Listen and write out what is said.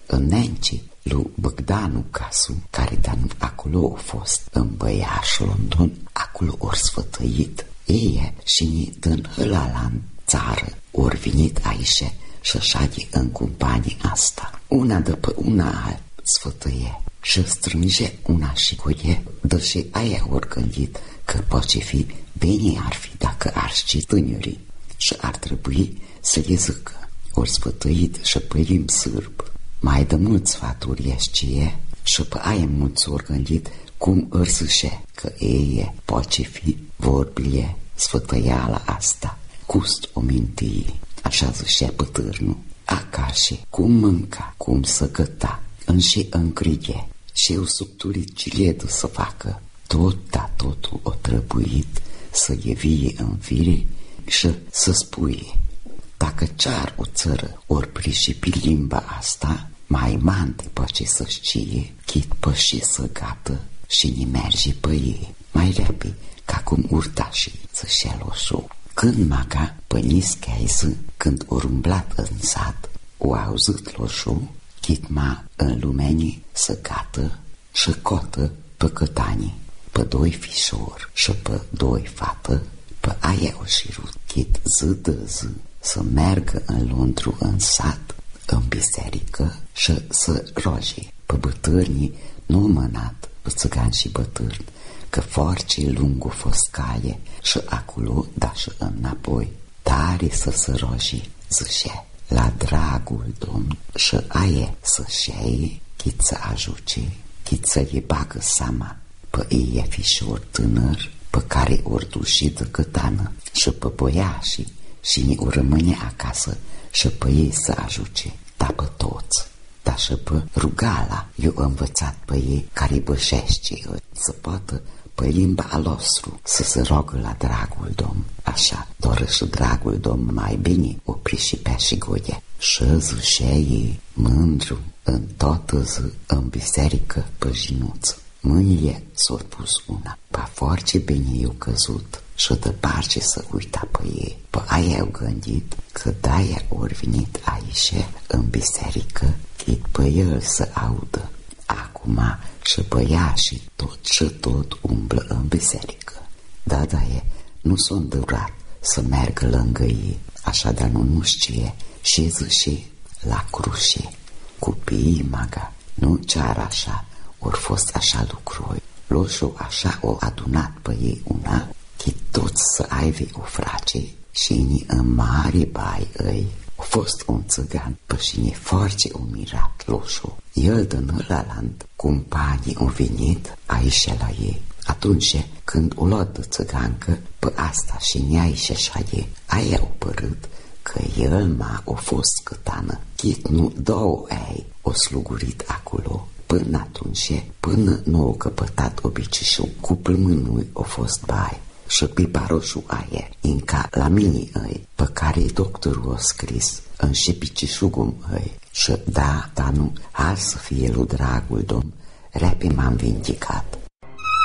în nenci lui Băgdanu Casu, care dan acolo a fost în Băiaș, London, acolo ori sfătăit. Ei și ni dân hălala în țară, ori venit aici și șade în companie asta. Una după una sfătăie și strânge una și goie, deși aia ori gândit că poate fi bine ar fi dacă ar ști tânării și ar trebui să le zică. Ori sfătăit și părim sârb. Mai de mulți sfaturi eștie și pe aia mulți ori gândit cum îrsășe că ei poate fi vorbile sfătăiala asta. Cust o mintie, așa zicea pătârnul. Acașe, cum mânca, cum să găta, înși încrige și eu subturit ciledu să facă. Totul o trebuit să e vie în fire și să spuie. Dacă cear o țără ori prișipi limba asta, mai mante poate să știe, chit păși să gată și ni merge pe ei. Mai repede, ca cum urtașii să-și loșu. Când maga pănischează, când ori umblat în sat, o auzit loșu, chit ma în lumenii să gată și cotă pe cătanii, pe doi fișori și pe doi fată, pe aia o șirut, chit zi de zi, să meargă în Londru în sat, în biserică și să roage pe bătârnii, nu mânat pe țăgani și bătârni, că foarte lung a fost caie și acolo da și înapoi. Tare să se roage, zice, la dragul Domn și aie să șeie, chit să ajuce, chit să îi bagă seama pe ei fișor tânăr, pe care ori duși de cătană și pe băiașii și ni o rămâne acasă și pe ei să ajuce, da pe toți, da și pe rugala. Eu învățat pe ei care bășește să poată pe limba alostru să se rogă la dragul Domn. Așa, doar și dragul Domn mai bine o prișipea și goie. Și zicea ei mândru în toată zi în biserică pe jinuță. Mâinile s-au pus una, pa foarte bine eu căzut și de parce să uita pe ei. Pe aia au gândit că de-aia ori venit aici în biserică, chit pe el să audă. Acum și băiașii tot umblă în biserică. Da, nu s-o îndurat să meargă lângă ei, așadar nu știe și zice la cruce. Copiii maga nu cear așa, ori fost așa lucruri. Loșul așa o adunat pe ei una, chit toți să aibă o frace și ni în mare bai ei. A fost un țăgan pe și foarte umirat loșul. El din ălaland, companii au venit aici la ei. Atunci când o luat de țăgancă pe asta și ni aici așa ei, aia au părât că el a fost cătană. Chit nu două ei o slugurit acolo. Până atunci, până nu a căpătat obiceiul, cu plămânul a fost bai. Și piparoșul aia, înca la mine ei, pe care doctorul a scris, în și picișugul ei. Și da, nu, ar să fie lui dragul Domn, repe m-am vindicat.